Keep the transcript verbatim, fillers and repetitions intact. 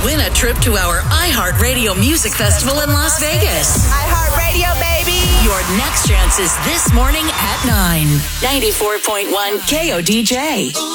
Win a trip to our iHeartRadio Music Festival in Las Vegas. iHeartRadio, baby. Your next chance is this morning at nine. ninety-four point one K O D J.